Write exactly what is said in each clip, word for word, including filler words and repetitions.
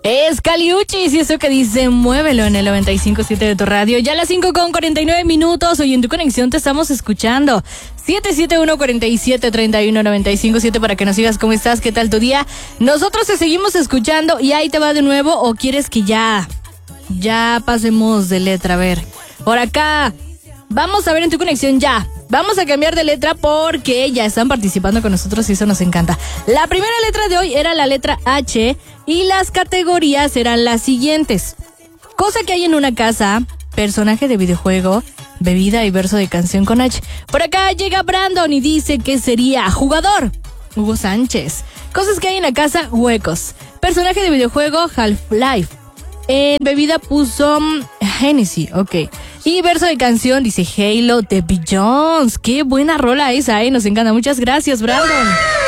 Es Caliuchis y eso que dice muévelo en el noventa y cinco punto siete de tu radio. Ya a las cinco con cuarenta y nueve minutos. Hoy en tu conexión te estamos escuchando. siete siete uno, cuatro siete, tres uno, nueve cinco siete para que nos sigas cómo estás, qué tal tu día. Nosotros te seguimos escuchando y ahí te va de nuevo. ¿O quieres que ya, ya pasemos de letra? A ver, por acá. Vamos a ver en tu conexión ya. Vamos a cambiar de letra porque ya están participando con nosotros y eso nos encanta. La primera letra de hoy era la letra H y las categorías eran las siguientes. Cosa que hay en una casa, personaje de videojuego, bebida y verso de canción con H. Por acá llega Brandon y dice que sería jugador, Hugo Sánchez. Cosas que hay en la casa, huecos. Personaje de videojuego, Half-Life. En bebida puso um, Hennessy, ok. Y verso de canción dice Halo de Beyoncé. Qué buena rola esa, eh. Nos encanta. Muchas gracias, Brandon.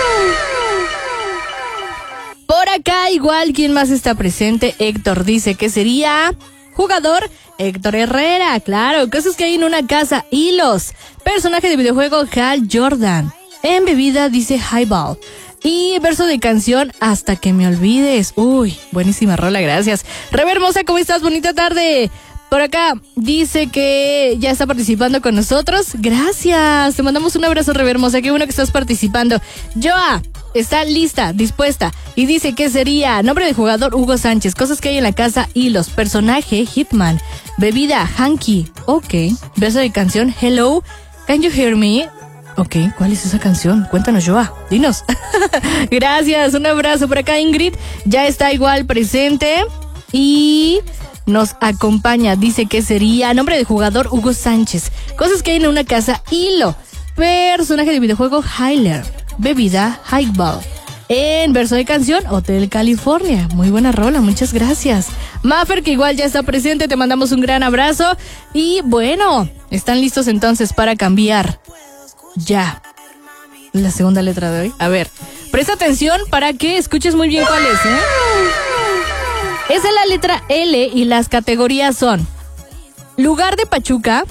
Por acá, igual, ¿quién más está presente? Héctor dice que sería jugador Héctor Herrera. Claro, cosas que hay en una casa. Hilos. Personaje de videojuego Hal Jordan. En bebida dice Highball. Y verso de canción, hasta que me olvides. Uy, buenísima rola, gracias. Rebe hermosa, ¿cómo estás? Bonita tarde. Por acá dice que ya está participando con nosotros. Gracias. Te mandamos un abrazo, Rebe hermosa. Qué bueno que estás participando. Joa está lista, dispuesta. Y dice que sería nombre de jugador Hugo Sánchez. Cosas que hay en la casa, hilos. Personaje, Hitman. Bebida, Hanky. Ok. Verso de canción, Hello. Can you hear me? Ok, ¿cuál es esa canción? Cuéntanos, Joa, dinos. Gracias, un abrazo. Por acá Ingrid ya está igual presente y nos acompaña. Dice que sería nombre de jugador Hugo Sánchez. Cosas que hay en una casa, hilo. Personaje de videojuego, Hyler. Bebida, Highball. En verso de canción, Hotel California. Muy buena rola, muchas gracias. Maffer, que igual ya está presente, te mandamos un gran abrazo. Y bueno, ¿están listos entonces para cambiar ya la segunda letra de hoy? A ver, presta atención para que escuches muy bien cuál es, ¿eh? Esa es la letra L y las categorías son lugar de Pachuca,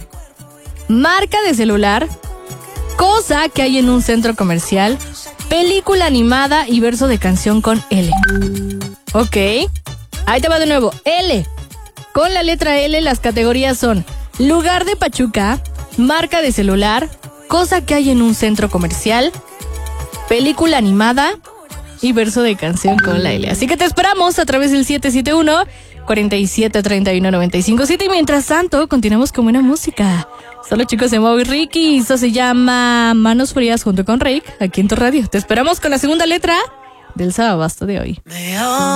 marca de celular, cosa que hay en un centro comercial, película animada y verso de canción con L. Ok, ahí te va de nuevo. L. Con la letra L las categorías son lugar de Pachuca, marca de celular, cosa que hay en un centro comercial, película animada y verso de canción con la L. Así que te esperamos a través del siete siete uno, cuatro siete, tres uno, nueve cinco siete. Y mientras tanto, continuamos con buena música. Son los chicos de Mau y Ricky. Eso se llama Manos Frías junto con Rick, aquí en tu radio. Te esperamos con la segunda letra del sábado de hoy.